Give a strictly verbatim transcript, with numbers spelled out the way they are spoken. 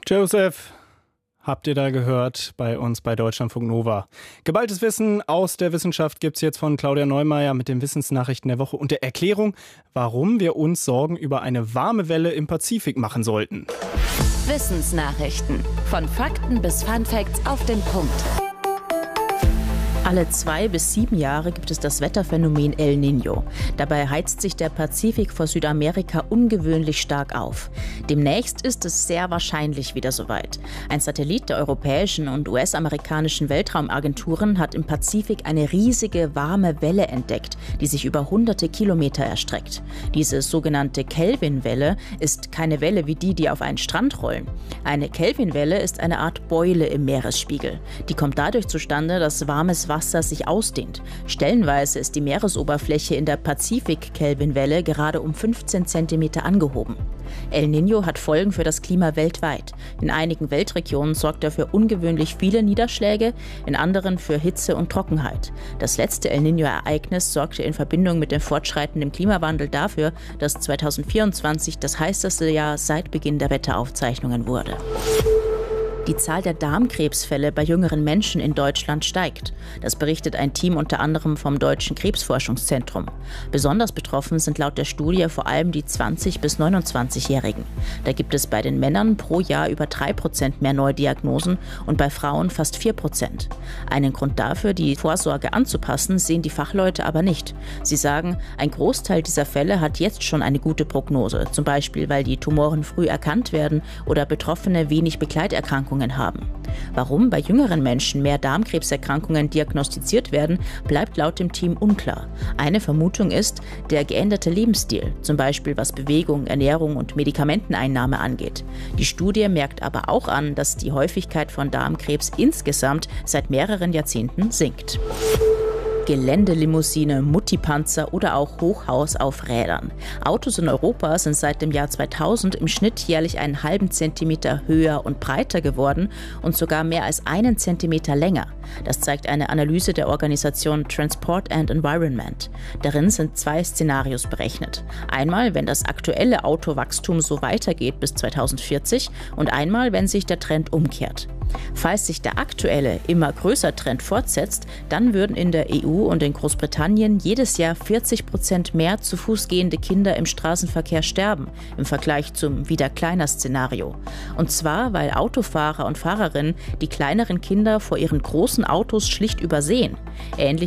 Joseph, habt ihr da gehört bei uns bei Deutschlandfunk Nova. Geballtes Wissen aus der Wissenschaft gibt's jetzt von Claudia Neumeier mit den Wissensnachrichten der Woche und der Erklärung, warum wir uns Sorgen über eine warme Welle im Pazifik machen sollten. Wissensnachrichten. Von Fakten bis Funfacts auf den Punkt. Alle zwei bis sieben Jahre gibt es das Wetterphänomen El Niño. Dabei heizt sich der Pazifik vor Südamerika ungewöhnlich stark auf. Demnächst ist es sehr wahrscheinlich wieder soweit. Ein Satellit der europäischen und U S-amerikanischen Weltraumagenturen hat im Pazifik eine riesige warme Welle entdeckt, die sich über hunderte Kilometer erstreckt. Diese sogenannte Kelvin-Welle ist keine Welle wie die, die auf einen Strand rollen. Eine Kelvin-Welle ist eine Art Beule im Meeresspiegel. Die kommt dadurch zustande, dass warmes Wasser sich ausdehnt. Stellenweise ist die Meeresoberfläche in der Pazifik-Kelvin-Welle gerade um fünfzehn Zentimeter angehoben. El Niño hat Folgen für das Klima weltweit. In einigen Weltregionen sorgt er für ungewöhnlich viele Niederschläge, in anderen für Hitze und Trockenheit. Das letzte El Niño-Ereignis sorgte in Verbindung mit dem fortschreitenden Klimawandel dafür, dass zweitausendvierundzwanzig das heißeste Jahr seit Beginn der Wetteraufzeichnungen wurde. Die Zahl der Darmkrebsfälle bei jüngeren Menschen in Deutschland steigt. Das berichtet ein Team unter anderem vom Deutschen Krebsforschungszentrum. Besonders betroffen sind laut der Studie vor allem die zwanzig- bis neunundzwanzigjährigen. Da gibt es bei den Männern pro Jahr über drei Prozent mehr Neudiagnosen und bei Frauen fast vier Prozent. Einen Grund dafür, die Vorsorge anzupassen, sehen die Fachleute aber nicht. Sie sagen, ein Großteil dieser Fälle hat jetzt schon eine gute Prognose, zum Beispiel weil die Tumoren früh erkannt werden oder Betroffene wenig Begleiterkrankungen haben. Warum bei jüngeren Menschen mehr Darmkrebserkrankungen diagnostiziert werden, bleibt laut dem Team unklar. Eine Vermutung ist der geänderte Lebensstil, zum Beispiel was Bewegung, Ernährung und Medikamenteneinnahme angeht. Die Studie merkt aber auch an, dass die Häufigkeit von Darmkrebs insgesamt seit mehreren Jahrzehnten sinkt. Geländelimousine, Muttipanzer oder auch Hochhaus auf Rädern. Autos in Europa sind seit dem Jahr zweitausend im Schnitt jährlich einen halben Zentimeter höher und breiter geworden und sogar mehr als einen Zentimeter länger. Das zeigt eine Analyse der Organisation Transport and Environment. Darin sind zwei Szenarios berechnet. Einmal, wenn das aktuelle Autowachstum so weitergeht bis zweitausendvierzig und einmal, wenn sich der Trend umkehrt. Falls sich der aktuelle, immer größer Trend fortsetzt, dann würden in der E U und in Großbritannien jedes Jahr vierzig Prozent mehr zu Fuß gehende Kinder im Straßenverkehr sterben, im Vergleich zum wieder kleiner Szenario. Und zwar, weil Autofahrer und Fahrerinnen die kleineren Kinder vor ihren großen Autos schlicht übersehen. Ähnlich